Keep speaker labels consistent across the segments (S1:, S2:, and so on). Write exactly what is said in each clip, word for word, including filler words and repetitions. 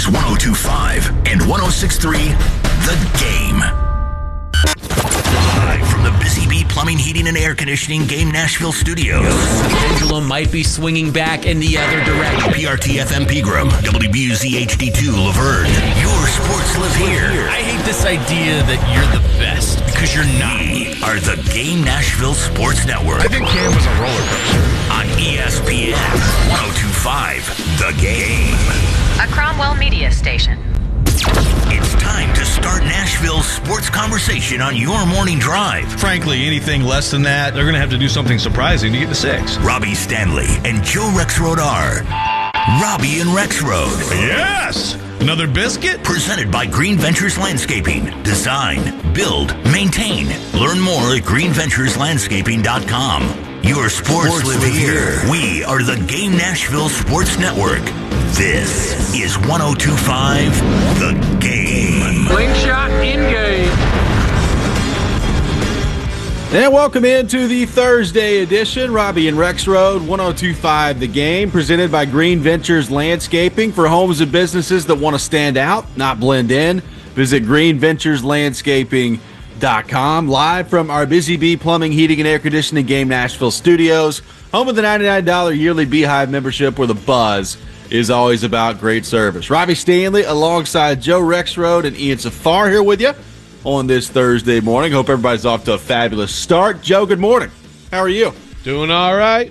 S1: is one oh two point five and one oh six point three The Game. Live from the Busy Bee Plumbing, Heating, and Air Conditioning Game Nashville studios.
S2: Pendulum might be swinging back in the other direction.
S1: P R T F M Pegram, W B U Z H D two Laverne. Your sports live here.
S2: I hate this idea that you're the best, because you're not.
S1: We are the Game Nashville Sports Network.
S3: I think Cam was a roller coaster.
S1: On E S P N one oh two point five The Game.
S4: A Cromwell media station.
S1: It's time to start Nashville's sports conversation on your morning drive.
S3: Frankly, anything less than that, they're going to have to do something surprising to get to six.
S1: Robbie Stanley and Joe Rexrode are Robbie and Rexrode.
S3: Yes! Another biscuit?
S1: Presented by Green Ventures Landscaping. Design, build, maintain. Learn more at green ventures landscaping dot com. Your sports, sports live, live here. here. We are the Game Nashville Sports Network. This is one oh two point five The Game.
S5: Slingshot in game.
S6: And welcome into the Thursday edition. Robbie and Rexrode, one oh two point five The Game, presented by Green Ventures Landscaping for homes and businesses that want to stand out, not blend in. Visit green ventures landscaping dot com. Live from our Busy Bee Plumbing, Heating, and Air Conditioning Game Nashville studios, home of the ninety-nine dollars yearly Beehive membership, where the buzz is always about great service. Robbie Stanley alongside Joe Rexrode and Ian Safar here with you on this Thursday morning. Hope everybody's off to a fabulous start. Joe, good morning. How are you?
S7: Doing all right.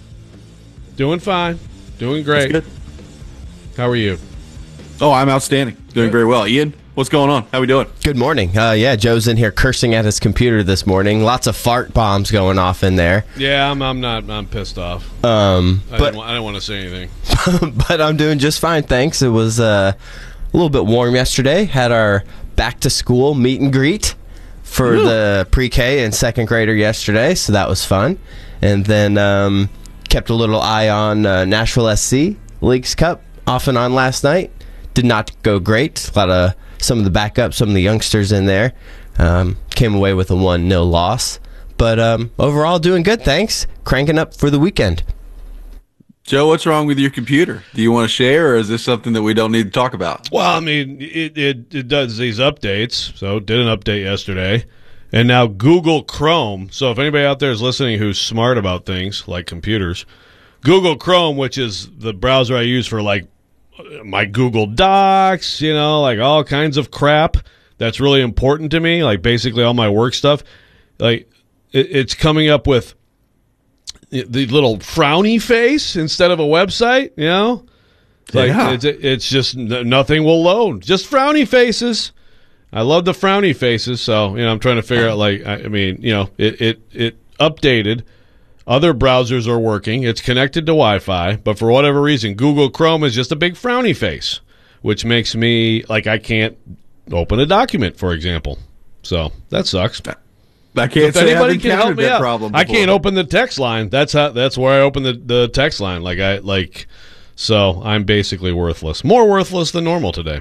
S7: Doing fine. Doing great.
S6: That's good.
S7: How are you?
S6: Oh, I'm outstanding. Doing
S7: Good.
S6: very well. Ian, what's going on? How we doing?
S8: Good morning. Uh, yeah, Joe's in here cursing at his computer this morning. Lots of fart bombs going off in there.
S7: Yeah, I'm. I'm not. I'm pissed off.
S8: Um,
S7: I,
S8: but
S7: didn't, wa- I didn't want to say anything.
S8: but I'm doing just fine, thanks. It was uh, a little bit warm yesterday. Had our back to school meet and greet for
S6: Ooh.
S8: the pre-K and second grader yesterday, so that was fun. And then um, kept a little eye on uh, Nashville S C Leagues Cup off and on last night. Did not go great. A lot of some of the backup, some of the youngsters in there. Um, came away with a one nil loss. But um, overall, doing good, thanks. Cranking up for the weekend.
S6: Joe, what's wrong with your computer? Do you want to share, or is this something that we don't need to talk about?
S7: Well, I mean, it, it it does these updates. So it did an update yesterday, and now Google Chrome. So if anybody out there is listening who's smart about things like computers, Google Chrome, which is the browser I use for like my Google Docs, you know, like all kinds of crap that's really important to me, like basically all my work stuff, like it, it's coming up with the little frowny face instead of a website, you know? Like
S6: Yeah.
S7: it's, it's just n- nothing will load. Just frowny faces. I love the frowny faces, so, you know, I'm trying to figure out, like, I, I mean, you know, it, it, it updated. Other browsers are working. It's connected to Wi-Fi, but for whatever reason, Google Chrome is just a big frowny face, which makes me, like, I can't open a document, for example. So that sucks.
S6: I can't
S7: If
S6: say
S7: anybody
S6: I've
S7: can help
S6: encountered
S7: me
S6: that
S7: out,
S6: problem
S7: I
S6: before.
S7: can't open the text line. That's how. That's where I open the, the text line. Like I like. So I'm basically worthless. More worthless than normal today.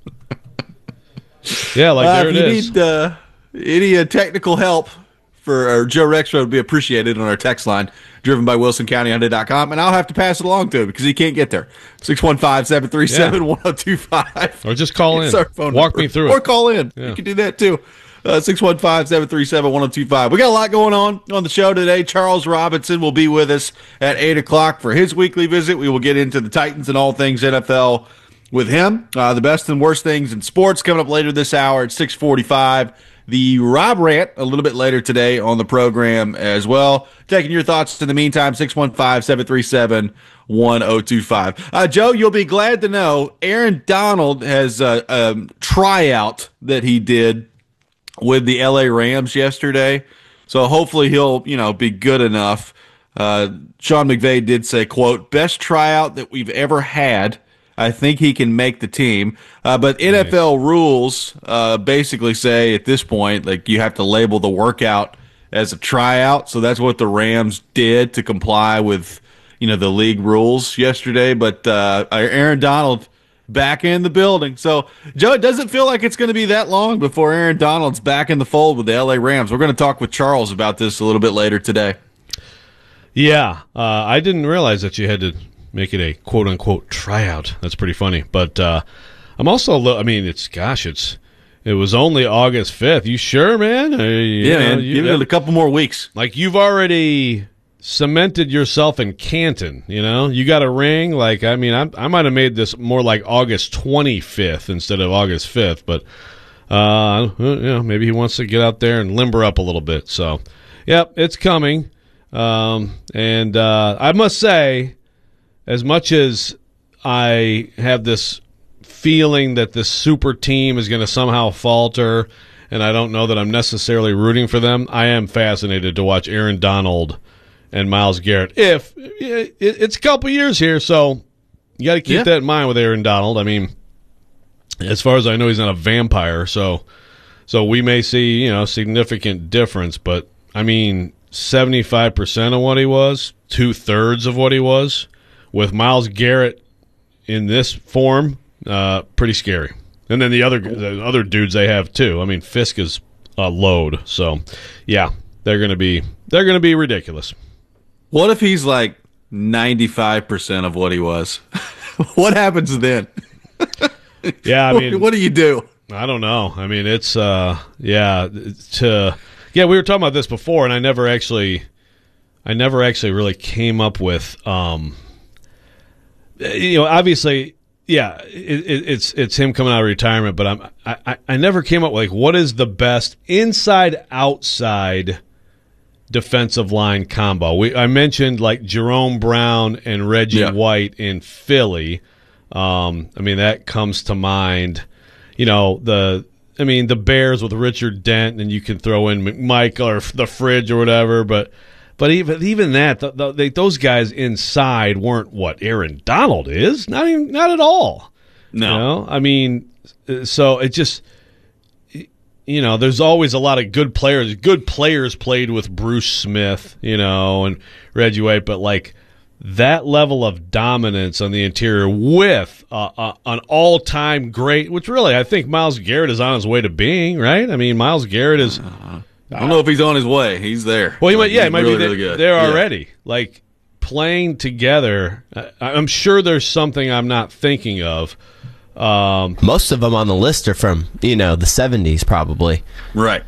S7: Yeah, like
S6: Uh,
S7: there
S6: if
S7: it
S6: you
S7: is.
S6: need uh, any uh, technical help for uh, Joe Rexrode would be appreciated on our text line, driven by wilson county hyundai dot com, and I'll have to pass it along to him because he can't get there. six one five, seven three seven, one oh two five.
S7: Or just call
S6: It's
S7: in.
S6: our phone
S7: Walk
S6: number.
S7: me through
S6: Or
S7: it.
S6: call in.
S7: Yeah.
S6: You can do that too. Uh, six one five, seven three seven, one oh two five. We got a lot going on on the show today. Charles Robinson will be with us at eight o'clock for his weekly visit. We will get into the Titans and all things N F L with him. Uh, the best and worst things in sports coming up later this hour at six forty-five. The Rob Rant a little bit later today on the program as well. Taking your thoughts in the meantime, six one five, seven three seven, one oh two five. Uh, Joe, you'll be glad to know Aaron Donald has a, a tryout that he did with the L A Rams yesterday. So hopefully he'll, you know, be good enough. Uh, Sean McVay did say, quote, best tryout that we've ever had. I think he can make the team. Uh, but N F L rules uh, basically say at this point, like, you have to label the workout as a tryout. So that's what the Rams did to comply with, you know, the league rules yesterday. But uh, Aaron Donald back in the building. So, Joe, it doesn't feel like it's going to be that long before Aaron Donald's back in the fold with the L A Rams. We're going to talk with Charles about this a little bit later today.
S7: Yeah, uh, I didn't realize that you had to make it a quote unquote tryout. That's pretty funny. But uh, I'm also, lo- I mean, it's gosh, it's it was only August fifth. You sure, man? Uh, you
S6: Yeah,
S7: know,
S6: man.
S7: you-
S6: Give it a couple more weeks.
S7: Like you've already cemented yourself in Canton. You know, you got a ring. Like I mean, I, I might have made this more like August twenty-fifth instead of August fifth, but. Uh, you know, maybe he wants to get out there and limber up a little bit. So, yep, it's coming. Um, and uh, I must say, as much as I have this feeling that this super team is going to somehow falter, and I don't know that I'm necessarily rooting for them, I am fascinated to watch Aaron Donald and Myles Garrett. If it, it's a couple years here, so you got to keep
S6: Yeah.
S7: that in mind with Aaron Donald. I mean. As far as I know, he's not a vampire, so so we may see, you know, significant difference. But, I mean, seventy-five percent of what he was, two-thirds of what he was, with Myles Garrett in this form, uh, pretty scary. And then the other the other dudes they have, too. I mean, Fisk is a load. So, yeah, they're going to be they're going to be ridiculous.
S6: What if he's like ninety-five percent of what he was? What happens then?
S7: Yeah, I mean,
S6: what do you do?
S7: I don't know. I mean, it's uh, yeah, to yeah. We were talking about this before, and I never actually, I never actually really came up with, um, you know, obviously, yeah, it, it, it's it's him coming out of retirement, but I'm I, I I never came up with like what is the best inside outside defensive line combo. We I mentioned like Jerome Brown and Reggie
S6: Yeah.
S7: White in Philly. Um, I mean, that comes to mind, you know, the, I mean, the Bears with Richard Dent, and you can throw in McMichael or the Fridge or whatever, but, but even, even that, the, the, they, those guys inside weren't what Aaron Donald is. Not even, not at all.
S6: No.
S7: You know? I mean, so it just, you know, there's always a lot of good players. Good players played with Bruce Smith, you know, and Reggie White, but like, that level of dominance on the interior with uh, uh, an all-time great, which really I think Myles Garrett is on his way to being, right? I mean, Myles Garrett is.
S6: I don't know if he's on his way. He's there.
S7: Well, he might, yeah,
S6: He's
S7: he might
S6: really,
S7: be there,
S6: really good.
S7: there
S6: Yeah.
S7: already. Like playing together. I, I'm sure there's something I'm not thinking of. Um,
S8: Most of them on the list are from, you know, the seventies probably.
S6: Right.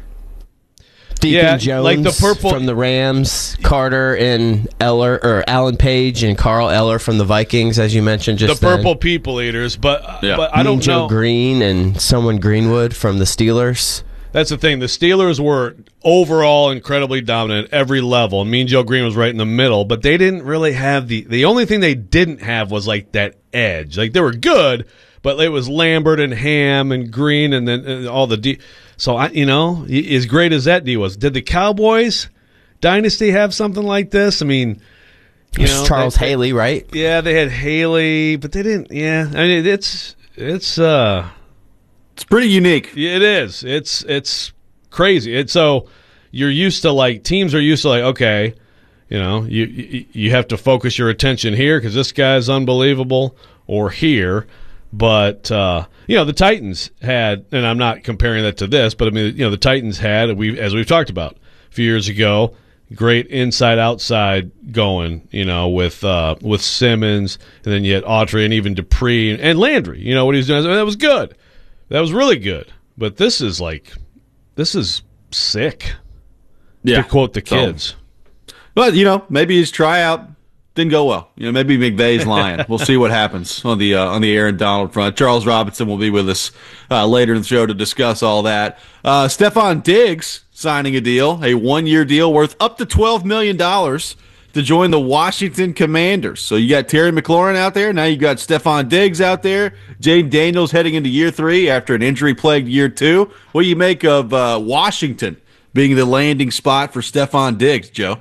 S8: Deacon
S7: Yeah,
S8: Jones
S7: like the purple-
S8: from the Rams, Carter and Eller, or Alan Page and Carl Eller from the Vikings, as you mentioned
S7: the
S8: just then.
S7: purple people eaters, but
S6: Yeah.
S7: but I don't
S8: Mean Joe
S7: know.
S8: Green and someone Greenwood from the Steelers.
S7: That's the thing. The Steelers were overall incredibly dominant at every level. Mean Joe Green was right in the middle, but they didn't really have the. The only thing they didn't have was like that edge. Like they were good, but it was Lambert and Ham and Green and then and all the D. So I, you know, as great as that D was, did the Cowboys dynasty have something like this? I mean, you
S8: It's
S7: know,
S8: Charles
S7: they-
S8: Haley, right?
S7: Yeah, they had Haley, but they didn't. Yeah, I mean, it's it's uh.
S6: It's pretty unique.
S7: It is. It's it's crazy. It's so you're used to like teams are used to like okay, you know, you you, you have to focus your attention here because this guy's unbelievable or here, but uh, you know the Titans had, and I'm not comparing that to this, but I mean you know the Titans had we as we've talked about a few years ago, great inside outside going, you know, with uh, with Simmons, and then you had Autry and even Dupree and Landry. You know what he was doing? That was good. That was really good, but this is like, this is sick.
S6: Yeah.
S7: To quote the
S6: So-
S7: kids.
S6: But, you know, maybe his tryout didn't go well. You know, maybe McVay's lying. We'll see what happens on the uh, on the Aaron Donald front. Charles Robinson will be with us uh, later in the show to discuss all that. Uh, Stephon Diggs signing a deal, a one-year deal worth up to twelve million dollars to join the Washington Commanders. So you got Terry McLaurin out there. Now you got Stephon Diggs out there. Jaden Daniels heading into year three after an injury-plagued year two. What do you make of uh, Washington being the landing spot for Stephon Diggs, Joe?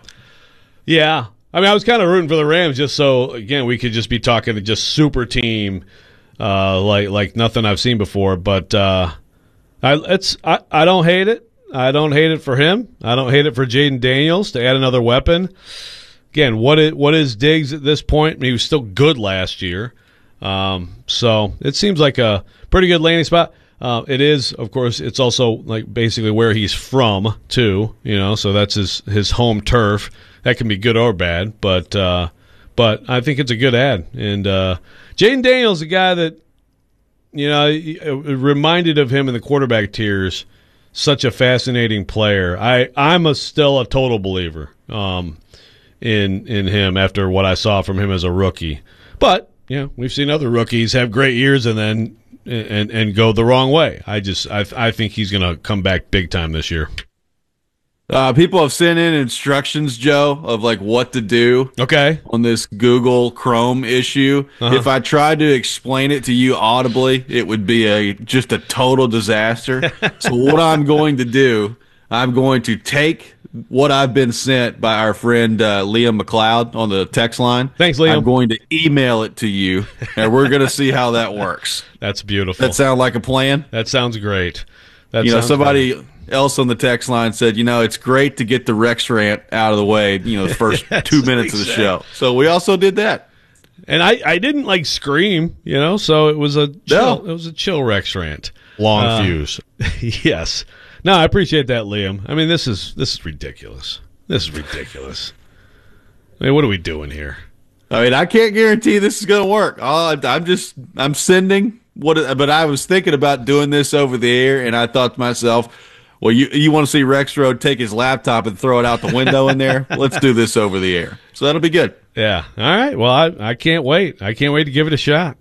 S7: Yeah. I mean, I was kind of rooting for the Rams just so, again, we could just be talking to just super team uh, like like nothing I've seen before. But uh, I, it's I, I don't hate it. I don't hate it for him. I don't hate it for Jaden Daniels to add another weapon. Again, what is, what is Diggs at this point? I mean, he was still good last year. Um, so it seems like a pretty good landing spot. Uh, it is, of course, it's also like basically where he's from, too. You know, so that's his, his home turf. That can be good or bad, but uh, but I think it's a good ad. And uh, Jaden Daniels, a guy that, you know, reminded of him in the quarterback tiers, such a fascinating player. I, I'm a, still a total believer um, in in him after what I saw from him as a rookie. But, you know, we've seen other rookies have great years and then and, and go the wrong way. I just I, I think he's going to come back big time this year.
S6: Uh, people have sent in instructions, Joe, of like what to do.
S7: Okay.
S6: On this Google Chrome issue. Uh-huh. If I tried to explain it to you audibly, it would be a just a total disaster. So what I'm going to do, I'm going to take what I've been sent by our friend uh, Liam McLeod on the text line.
S7: Thanks, Liam.
S6: I'm going to email it to you, and we're going to see how that works.
S7: That's beautiful.
S6: That sound like a plan?
S7: That sounds great. That
S6: you know,
S7: sounds
S6: somebody
S7: great. else
S6: on the text line said, you know, it's great to get the Rex rant out of the way, you know, the first yes, two minutes exactly. of the show. So we also did that.
S7: And I, I didn't like scream, you know, so it was a chill,
S6: no.
S7: it was a chill Rex rant.
S3: Long
S7: uh,
S3: fuse.
S7: Yes. No, I appreciate that, Liam. I mean, this is this is ridiculous. This is ridiculous. I mean, what are we doing here?
S6: I mean, I can't guarantee this is going to work. All I, I'm just I'm sending what, but I was thinking about doing this over the air, and I thought to myself, well, you you want to see Rex Road take his laptop and throw it out the window in there? Let's do this over the air. So that'll be good.
S7: Yeah. All right. Well, I I can't wait. I can't wait to give it a shot.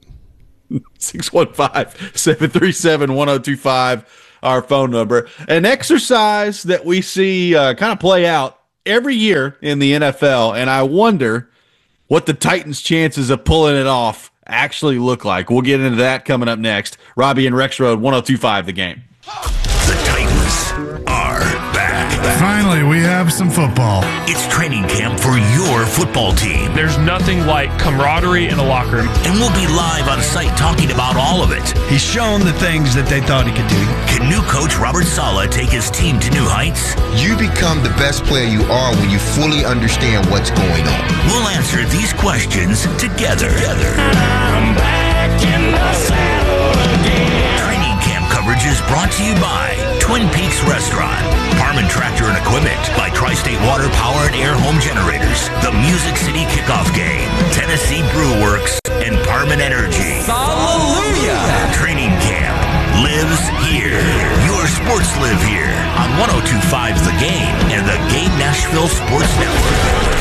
S6: six one five, seven three seven, one oh two five. Our phone number. An exercise that we see uh, kind of play out every year in the N F L, and I wonder what the Titans' chances of pulling it off actually look like. We'll get into that coming up next. Robbie and Rex Road, one oh two five The Game.
S1: The Titans are back.
S5: Finally, we have some football.
S1: It's training camp for your football team.
S9: There's nothing like camaraderie in a locker room.
S1: And we'll be live on site talking about all of it.
S10: He's shown the things that they thought he could do.
S1: Can new coach Robert Saleh take his team to new heights?
S11: You become the best player you are when you fully understand what's going on.
S1: We'll answer these questions together. together.
S12: I'm back in the saddle again.
S1: Training camp coverage is brought to you by Twin Peaks Restaurant, Parman Tractor and Equipment, by Tri-State Water Power and Air Home Generators, the Music City Kickoff Game, Tennessee Brew Works, and Parman Energy.
S2: Hallelujah!
S1: Training camp lives here. Your sports live here on one oh two point five The Game and the Game Nashville Sports Network.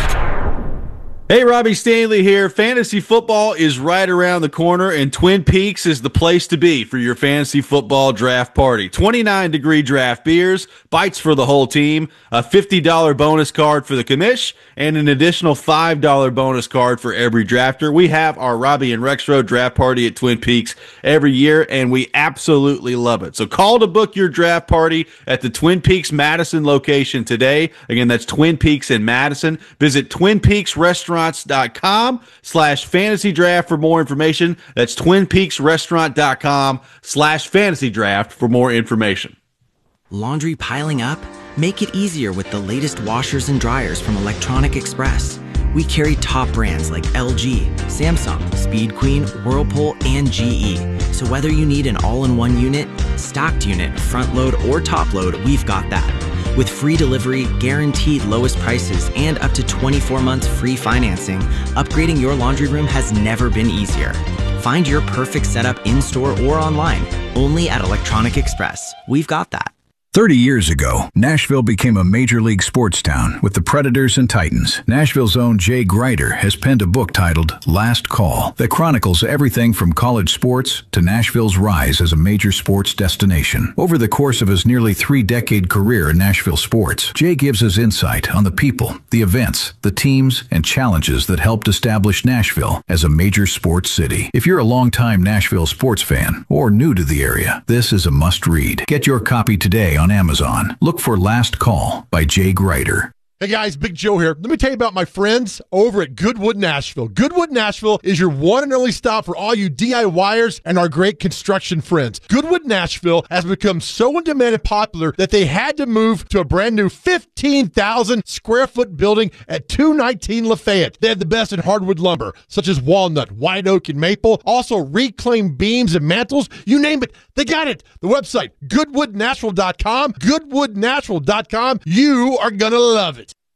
S6: Hey, Robbie Stanley here. Fantasy football is right around the corner, and Twin Peaks is the place to be for your fantasy football draft party. twenty-nine degree draft beers, bites for the whole team, a fifty dollars bonus card for the commish, and an additional five dollars bonus card for every drafter. We have our Robbie and Rex Road draft party at Twin Peaks every year, and we absolutely love it. So call to book your draft party at the Twin Peaks Madison location today. Again, that's Twin Peaks in Madison. Visit Twin Peaks Restaurant. Dot com slash fantasy draft for more information. That's twin peaks restaurant dot com slash fantasy draft for more information.
S13: Laundry piling up? Make it easier with the latest washers and dryers from Electronic Express. We carry top brands like L G, Samsung, Speed Queen, Whirlpool, and G E. So whether you need an all-in-one unit, stocked unit, front load, or top load, we've got that. With free delivery, guaranteed lowest prices, and up to twenty-four months free financing, upgrading your laundry room has never been easier. Find your perfect setup in-store or online, only at Electronic Express. We've got that.
S14: thirty years ago, Nashville became a major league sports town with the Predators and Titans. Nashville's own Jay Grider has penned a book titled Last Call that chronicles everything from college sports to Nashville's rise as a major sports destination. Over the course of his nearly three-decade career in Nashville sports, Jay gives us insight on the people, the events, the teams, and challenges that helped establish Nashville as a major sports city. If you're a longtime Nashville sports fan or new to the area, this is a must-read. Get your copy today on Amazon. Look for Last Call by Jay Grider.
S15: Hey guys, Big Joe here. Let me tell you about my friends over at Goodwood Nashville. Goodwood Nashville is your one and only stop for all you DIYers and our great construction friends. Goodwood Nashville has become so in demand and popular that they had to move to a brand new fifteen thousand square foot building at two nineteen Lafayette. They have the best in hardwood lumber, such as walnut, white oak, and maple. Also reclaimed beams and mantles. You name it, they got it. The website, goodwood nashville dot com. goodwood nashville dot com. You are going to love it.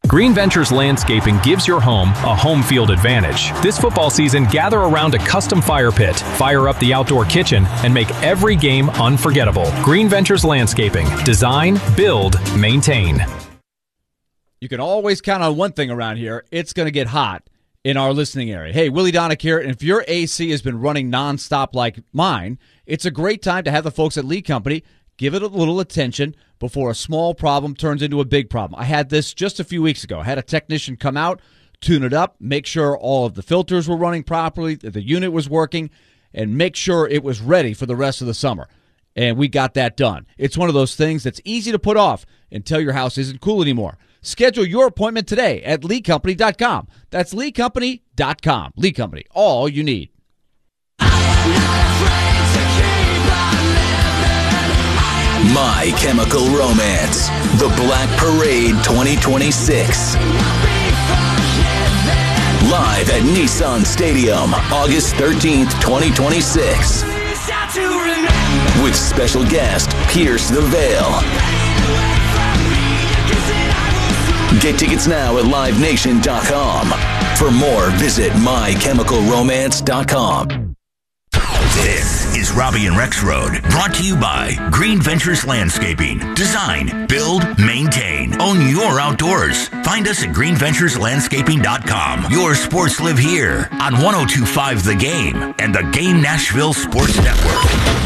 S16: Green Ventures Landscaping gives your home a home field advantage. This football season, gather around a custom fire pit, fire up the outdoor kitchen, and make every game unforgettable. Green Ventures Landscaping. Design, build, maintain.
S17: You can always count on one thing around here. It's going to get hot in our listening area. Hey, Willie Donick here, and if your A C has been running nonstop like mine, it's a great time to have the folks at Lee Company give it a little attention before a small problem turns into a big problem. I had this just a few weeks ago. I had a technician come out, tune it up, make sure all of the filters were running properly, that the unit was working, and make sure it was ready for the rest of the summer. And we got that done. It's one of those things that's easy to put off until your house isn't cool anymore. Schedule your appointment today at lee company dot com. That's lee company dot com. Lee Company, all you need.
S1: My Chemical Romance, The Black Parade twenty twenty-six. Live at Nissan Stadium, August thirteenth, twenty twenty-six. With special guest, Pierce the Veil. Get tickets now at live nation dot com. For more, visit my chemical romance dot com. This is Robbie and Rex Road, brought to you by Green Ventures Landscaping. Design, build, maintain. Own your outdoors. Find us at green ventures landscaping dot com. Your sports live here on one oh two point five The Game and the Game Nashville Sports Network.